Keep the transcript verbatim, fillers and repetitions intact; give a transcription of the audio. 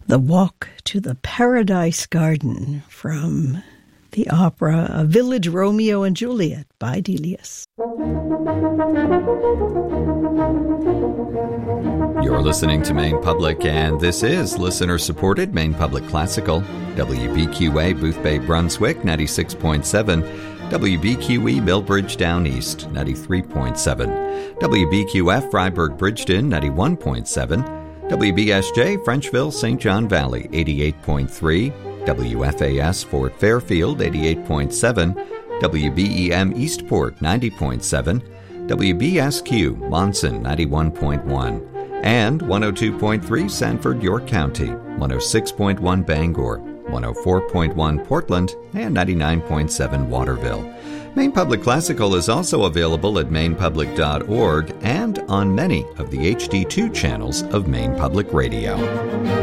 The Walk to the Paradise Garden from the opera A Village Romeo and Juliet by Delius. You're listening to Maine Public, and this is listener-supported Maine Public Classical. W B Q A Boothbay, Brunswick, ninety-six point seven. W B Q E Millbridge Down East, ninety-three point seven. W B Q F Freiburg Bridgeton, ninety-one point seven. W B S J Frenchville Saint John Valley, eighty-eight point three. W F A S Fort Fairfield, eighty-eight point seven. W B E M Eastport, ninety point seven. W B S Q Monson, ninety-one point one. And one oh two point three Sanford, York County, one oh six point one Bangor, one oh four point one Portland, and ninety-nine point seven Waterville. Maine Public Classical is also available at maine public dot org and on many of the H D two channels of Maine Public Radio.